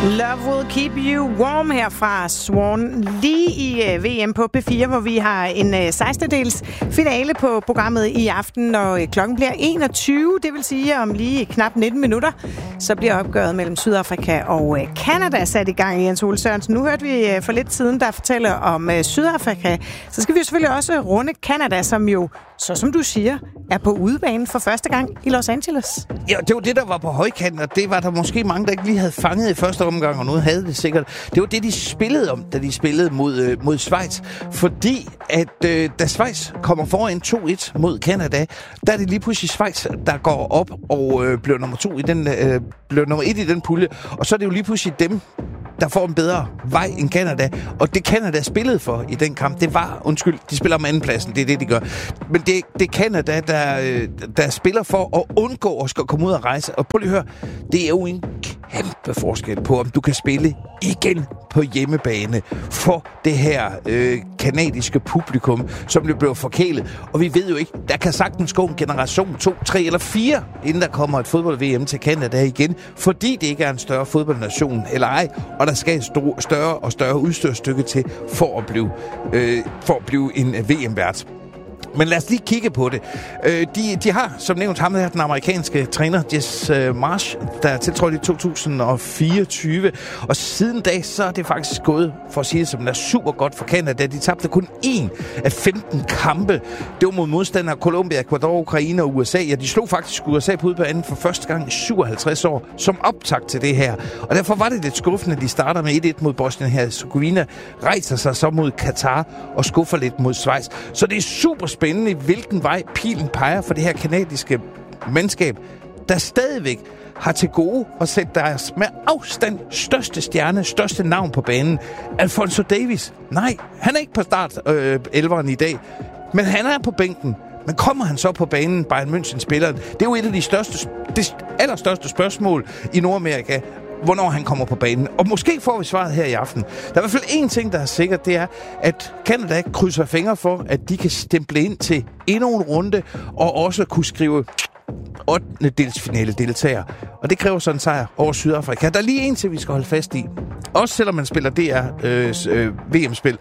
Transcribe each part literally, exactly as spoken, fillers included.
Love Will Keep You Warm her fra Swan. Lige i uh, V M på P fire, hvor vi har en uh, sekstendedels finale på programmet i aften, når uh, klokken bliver enogtyve. Det vil sige, om lige knap nitten minutter, så bliver opgøret mellem Sydafrika og uh, Canada sat i gang. Jens Ole Sørensen, nu hørte vi uh, for lidt siden, der fortæller om uh, Sydafrika. Så skal vi jo selvfølgelig også runde Canada, som jo, så som du siger, er på udebane for første gang i Los Angeles. Ja, det var det, der var på højkanten, og det var der måske mange, der ikke lige havde fanget i første omgang, og nu havde det sikkert. Det var det, de spillede om, da de spillede mod, øh, mod Schweiz. Fordi at øh, da Schweiz kommer foran to et mod Canada, der er det lige pludselig Schweiz, der går op og øh, bliver nummer to i den, øh, bliver nummer et i den pulje. Og så er det jo lige pludselig dem, der får en bedre vej end Canada. Og det Canada spillede for i den kamp, det var, undskyld, de spiller om andenpladsen, det er det, de gør. Men det, det er Canada, der, der spiller for at undgå at skal komme ud og rejse. Og prøv lige at høre, det er jo en kæmpe forskel på, om du kan spille igen på hjemmebane for det her øh, kanadiske publikum, som det blev forkælet. Og vi ved jo ikke, der kan sagtens gå en generation, to, tre eller fire, inden der kommer et fodbold-V M til Canada igen, fordi det ikke er en større fodboldnation eller ej, og der skal et st- større og større udstyrstykke til for at blive, øh, for at blive en V M-vært. Men lad os lige kigge på det. Øh, de, de har, som nævnt, ham her, den amerikanske træner, Jess øh, Marsh, der tiltrådte i to tusind og fireogtyve. Og siden da, så er det faktisk gået, for at sige det, som det er super godt for Canada. De tabte kun én af femten kampe. Det var mod modstandere Colombia, Ecuador, Ukraine og U S A. Ja, de slog faktisk U S A på udbanen for første gang i syvoghalvtreds år, som optakt til det her. Og derfor var det lidt skuffende, at de starter med et et mod Bosnien-Herzegovina, rejser sig så mod Katar og skuffer lidt mod Schweiz. Så det er super spændende. Spændende, hvilken vej pilen peger for det her kanadiske mandskab, der stadigvæk har til gode at sætte deres med afstand største stjerne, største navn på banen. Alfonso Davies. Nej, han er ikke på start øh, elveren i dag, men han er på bænken. Men kommer han så på banen, Bayern München-spilleren? Det er jo et af de største, det allerstørste spørgsmål i Nordamerika, hvornår han kommer på banen. Og måske får vi svaret her i aften. Der er i hvert fald én ting, der er sikkert, det er, at Canada krydser fingre for, at de kan stemple ind til endnu en runde, og også kunne skrive ottende delsfinale deltager. Og det kræver sådan en sejr over Sydafrika. Der er lige en til, vi skal holde fast i. Også selvom man spiller D R øh, øh, V M-spil.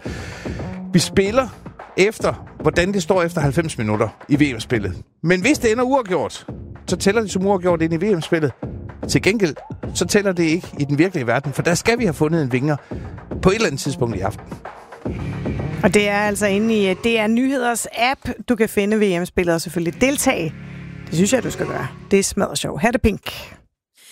Vi spiller efter, hvordan det står efter halvfems minutter i V M-spillet. Men hvis det ender uafgjort, så tæller det som uafgjort ind i V M-spillet. Til gengæld, så tæller det ikke i den virkelige verden, for der skal vi have fundet en vinger på et eller andet tidspunkt i aften. Og det er altså inde i D R Nyheders app, du kan finde V M-spillet og selvfølgelig deltage. Det synes jeg, du skal gøre. Det er smadret sjovt. Her er det Pink.